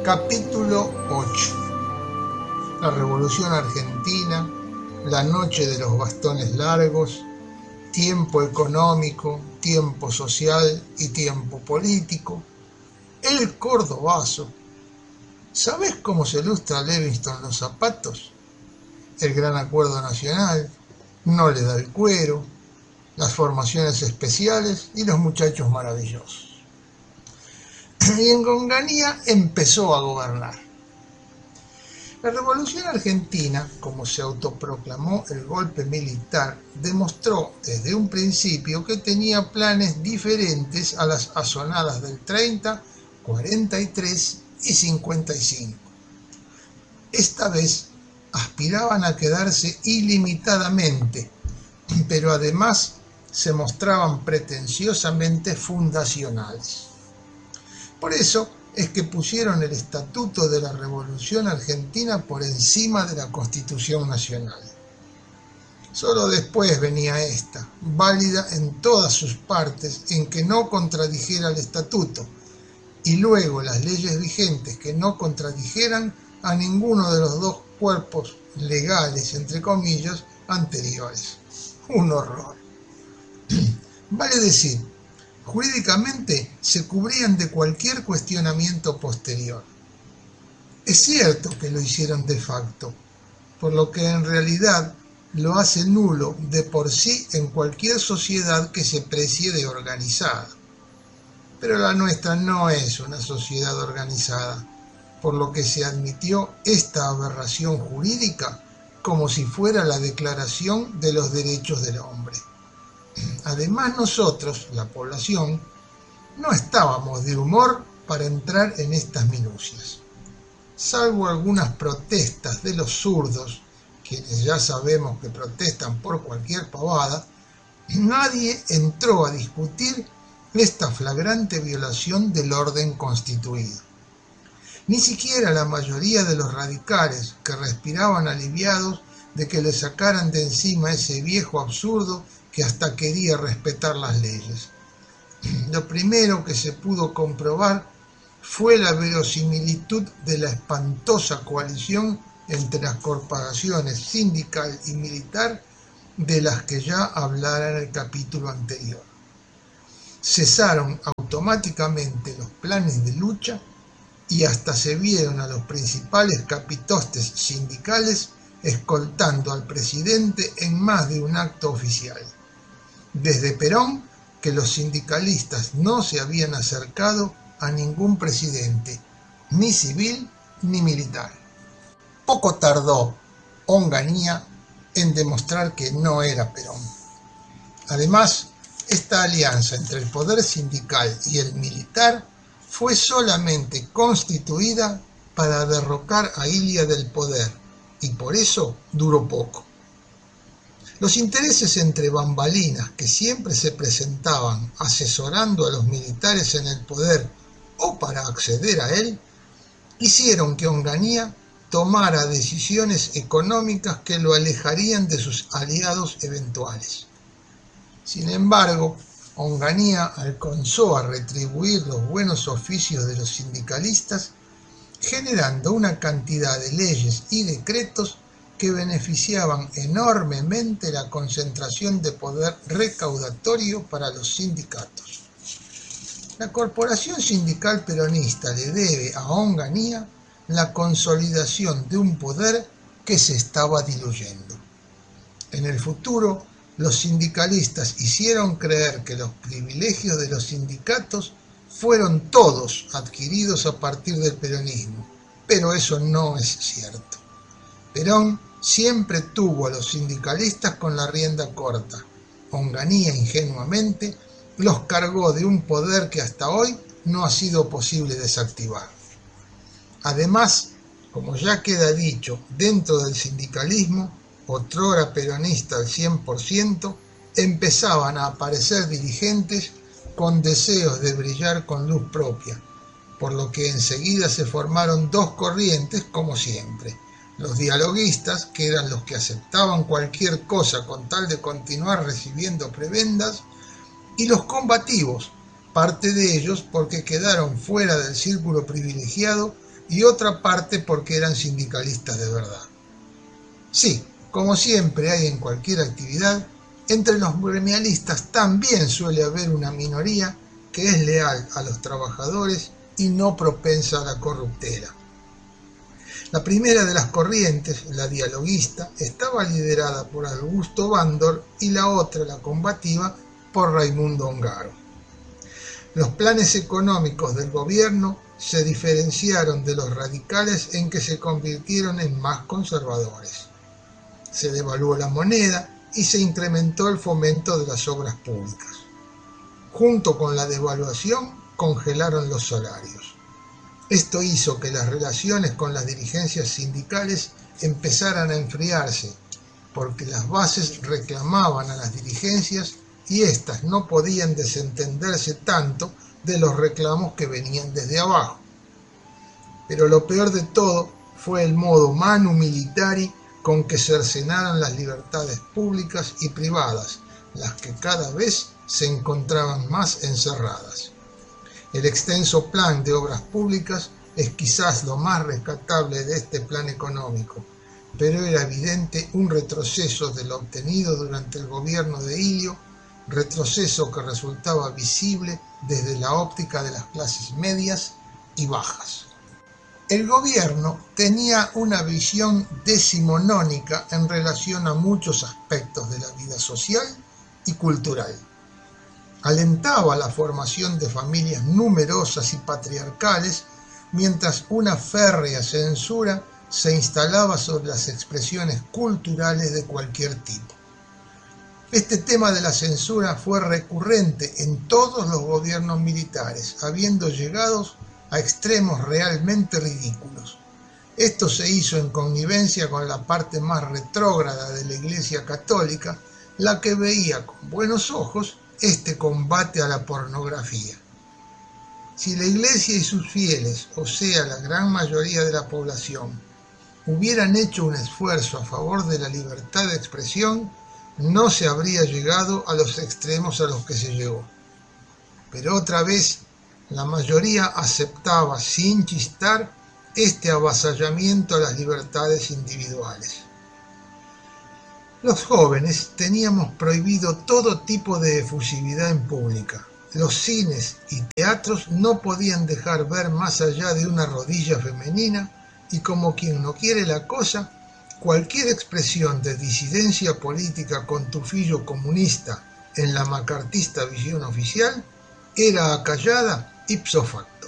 Capítulo 8. La Revolución Argentina, la noche de los bastones largos, tiempo económico, tiempo social y tiempo político, el cordobazo. ¿Sabés cómo se lustra Levingston los zapatos? El gran acuerdo nacional, no le da el cuero, las formaciones especiales y los muchachos maravillosos. Y en Onganía empezó a gobernar. La Revolución Argentina, como se autoproclamó el golpe militar, demostró desde un principio que tenía planes diferentes a las asonadas del 30, 43 y 55. Esta vez aspiraban a quedarse ilimitadamente, pero además se mostraban pretenciosamente fundacionales. Por eso es que pusieron el Estatuto de la Revolución Argentina por encima de la Constitución Nacional. Solo después venía esta, válida en todas sus partes, en que no contradijera el Estatuto, y luego las leyes vigentes que no contradijeran a ninguno de los dos cuerpos legales, entre comillas, anteriores. Un horror. Vale decir, jurídicamente se cubrían de cualquier cuestionamiento posterior. Es cierto que lo hicieron de facto, por lo que en realidad lo hace nulo de por sí en cualquier sociedad que se precie de organizada. Pero la nuestra no es una sociedad organizada, por lo que se admitió esta aberración jurídica como si fuera la Declaración de los Derechos del Hombre. Además nosotros, la población, no estábamos de humor para entrar en estas minucias. Salvo algunas protestas de los zurdos, quienes ya sabemos que protestan por cualquier pavada, nadie entró a discutir esta flagrante violación del orden constituido. Ni siquiera la mayoría de los radicales, que respiraban aliviados de que le sacaran de encima ese viejo absurdo que hasta quería respetar las leyes. Lo primero que se pudo comprobar fue la verosimilitud de la espantosa coalición entre las corporaciones sindical y militar de las que ya hablara en el capítulo anterior. Cesaron automáticamente los planes de lucha y hasta se vieron a los principales capitostes sindicales escoltando al presidente en más de un acto oficial. Desde Perón, que los sindicalistas no se habían acercado a ningún presidente, ni civil ni militar. Poco tardó Onganía en demostrar que no era Perón. Además, esta alianza entre el poder sindical y el militar fue solamente constituida para derrocar a Ilia del poder, y por eso duró poco. Los intereses entre bambalinas que siempre se presentaban asesorando a los militares en el poder o para acceder a él, hicieron que Onganía tomara decisiones económicas que lo alejarían de sus aliados eventuales. Sin embargo, Onganía alcanzó a retribuir los buenos oficios de los sindicalistas, generando una cantidad de leyes y decretos que beneficiaban enormemente la concentración de poder recaudatorio para los sindicatos. La Corporación Sindical Peronista le debe a Onganía la consolidación de un poder que se estaba diluyendo. En el futuro, los sindicalistas hicieron creer que los privilegios de los sindicatos fueron todos adquiridos a partir del peronismo, pero eso no es cierto. Perón siempre tuvo a los sindicalistas con la rienda corta. Onganía ingenuamente los cargó de un poder que hasta hoy no ha sido posible desactivar. Además, como ya queda dicho, dentro del sindicalismo, otrora peronista al 100%, empezaban a aparecer dirigentes con deseos de brillar con luz propia, por lo que enseguida se formaron dos corrientes como siempre: los dialoguistas, que eran los que aceptaban cualquier cosa con tal de continuar recibiendo prebendas, y los combativos, parte de ellos porque quedaron fuera del círculo privilegiado y otra parte porque eran sindicalistas de verdad. Sí, como siempre hay en cualquier actividad, entre los gremialistas también suele haber una minoría que es leal a los trabajadores y no propensa a la corruptela. La primera de las corrientes, la dialoguista, estaba liderada por Augusto Bandor y la otra, la combativa, por Raimundo Ongaro. Los planes económicos del gobierno se diferenciaron de los radicales en que se convirtieron en más conservadores. Se devaluó la moneda y se incrementó el fomento de las obras públicas. Junto con la devaluación, congelaron los salarios. Esto hizo que las relaciones con las dirigencias sindicales empezaran a enfriarse, porque las bases reclamaban a las dirigencias y éstas no podían desentenderse tanto de los reclamos que venían desde abajo. Pero lo peor de todo fue el modo manu militari con que cercenaron las libertades públicas y privadas, las que cada vez se encontraban más encerradas. El extenso plan de obras públicas es quizás lo más rescatable de este plan económico, pero era evidente un retroceso de lo obtenido durante el gobierno de Ilio, retroceso que resultaba visible desde la óptica de las clases medias y bajas. El gobierno tenía una visión decimonónica en relación a muchos aspectos de la vida social y cultural. Alentaba la formación de familias numerosas y patriarcales, mientras una férrea censura se instalaba sobre las expresiones culturales de cualquier tipo. Este tema de la censura fue recurrente en todos los gobiernos militares, habiendo llegado a extremos realmente ridículos. Esto se hizo en connivencia con la parte más retrógrada de la Iglesia Católica, la que veía con buenos ojos este combate a la pornografía. Si la Iglesia y sus fieles, o sea, la gran mayoría de la población, hubieran hecho un esfuerzo a favor de la libertad de expresión, no se habría llegado a los extremos a los que se llegó. Pero otra vez, la mayoría aceptaba sin chistar este avasallamiento a las libertades individuales. Los jóvenes teníamos prohibido todo tipo de efusividad en pública. Los cines y teatros no podían dejar ver más allá de una rodilla femenina y, como quien no quiere la cosa, cualquier expresión de disidencia política con tufillo comunista en la macartista visión oficial era acallada ipso facto.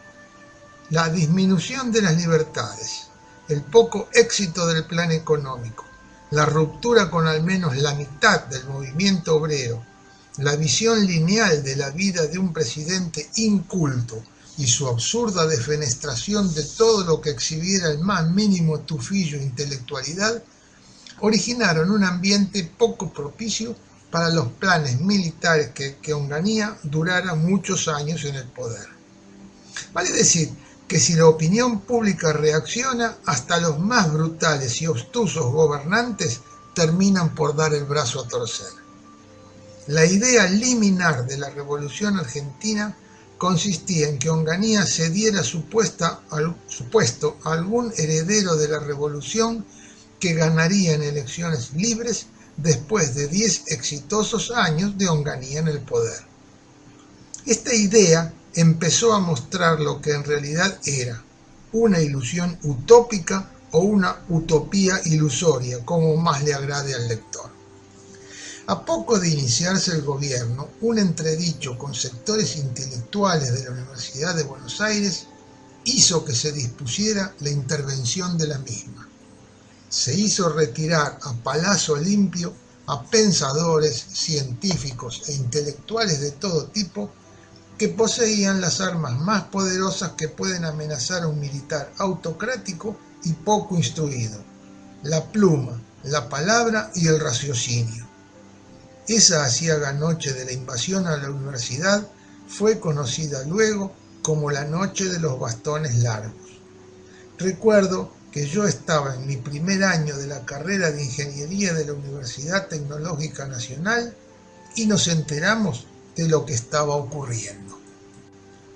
La disminución de las libertades, el poco éxito del plan económico, la ruptura con al menos la mitad del movimiento obrero, la visión lineal de la vida de un presidente inculto y su absurda defenestración de todo lo que exhibiera el más mínimo tufillo de intelectualidad, originaron un ambiente poco propicio para los planes militares que Onganía durara muchos años en el poder. Vale decir que si la opinión pública reacciona, hasta los más brutales y obtusos gobernantes terminan por dar el brazo a torcer. La idea liminar de la Revolución Argentina consistía en que Onganía cediera su puesto a algún heredero de la revolución que ganaría en elecciones libres después de 10 exitosos años de Onganía en el poder. Esta idea empezó a mostrar lo que en realidad era una ilusión utópica o una utopía ilusoria, como más le agrade al lector. A poco de iniciarse el gobierno, un entredicho con sectores intelectuales de la Universidad de Buenos Aires hizo que se dispusiera la intervención de la misma. Se hizo retirar a palazo limpio a pensadores, científicos e intelectuales de todo tipo que poseían las armas más poderosas que pueden amenazar a un militar autocrático y poco instruido: la pluma, la palabra y el raciocinio. Esa aciaga noche de la invasión a la universidad fue conocida luego como la noche de los bastones largos. Recuerdo que yo estaba en mi primer año de la carrera de ingeniería de la Universidad Tecnológica Nacional y nos enteramos de lo que estaba ocurriendo.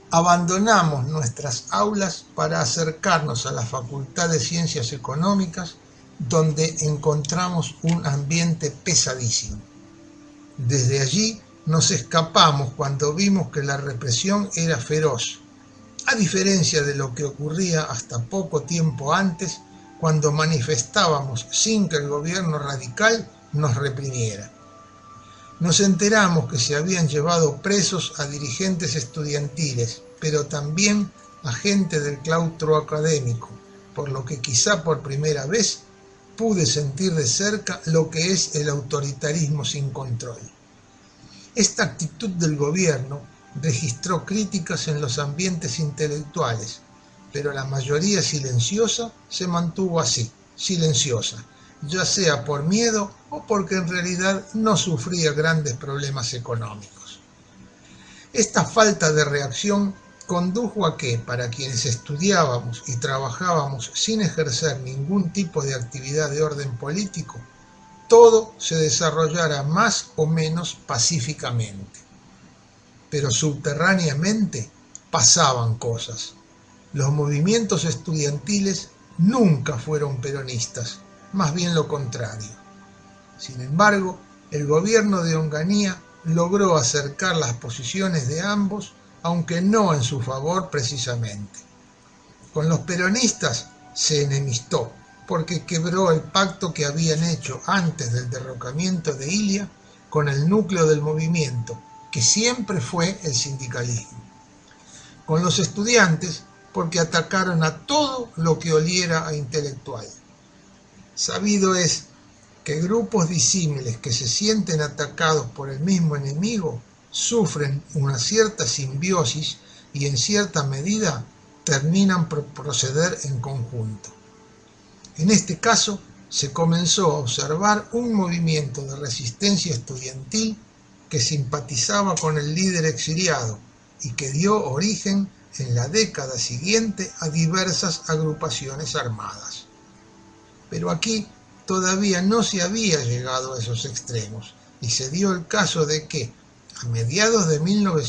abandonamos nuestras aulas para acercarnos a la Facultad de Ciencias Económicas, donde encontramos un ambiente pesadísimo. Desde allí nos escapamos cuando vimos que la represión era feroz, a diferencia de lo que ocurría hasta poco tiempo antes, cuando manifestábamos sin que el gobierno radical nos reprimiera. Nos enteramos que se habían llevado presos a dirigentes estudiantiles, pero también a gente del claustro académico, por lo que quizá por primera vez pude sentir de cerca lo que es el autoritarismo sin control. Esta actitud del gobierno registró críticas en los ambientes intelectuales, pero la mayoría silenciosa se mantuvo así, silenciosa, ya sea por miedo o porque en realidad no sufría grandes problemas económicos. Esta falta de reacción condujo a que, para quienes estudiábamos y trabajábamos sin ejercer ningún tipo de actividad de orden político, todo se desarrollara más o menos pacíficamente. Pero subterráneamente pasaban cosas. Los movimientos estudiantiles nunca fueron peronistas, más bien lo contrario. Sin embargo, el gobierno de Onganía logró acercar las posiciones de ambos, aunque no en su favor precisamente. Con los peronistas se enemistó, porque quebró el pacto que habían hecho antes del derrocamiento de Ilia con el núcleo del movimiento, que siempre fue el sindicalismo. Con los estudiantes, porque atacaron a todo lo que oliera a intelectual. Sabido es que grupos disímiles que se sienten atacados por el mismo enemigo sufren una cierta simbiosis y en cierta medida terminan por proceder en conjunto. En este caso, se comenzó a observar un movimiento de resistencia estudiantil que simpatizaba con el líder exiliado y que dio origen en la década siguiente a diversas agrupaciones armadas. Pero aquí todavía no se había llegado a esos extremos y se dio el caso de que, a mediados de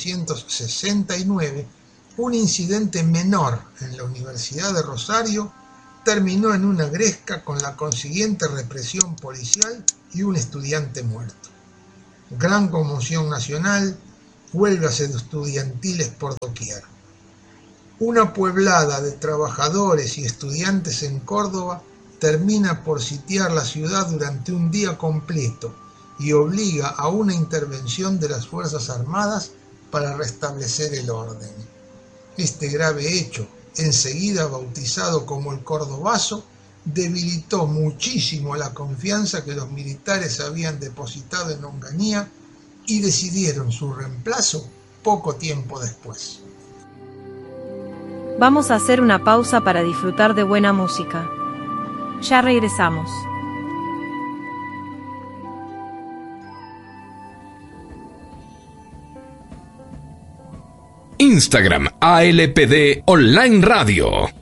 1969, un incidente menor en la Universidad de Rosario terminó en una gresca con la consiguiente represión policial y un estudiante muerto. Gran conmoción nacional, huelgas estudiantiles por doquier. Una pueblada de trabajadores y estudiantes en Córdoba termina por sitiar la ciudad durante un día completo y obliga a una intervención de las Fuerzas Armadas para restablecer el orden. Este grave hecho, enseguida bautizado como el Cordobazo, debilitó muchísimo la confianza que los militares habían depositado en Onganía y decidieron su reemplazo poco tiempo después. Vamos a hacer una pausa para disfrutar de buena música. Ya regresamos. Instagram ALPD Online Radio.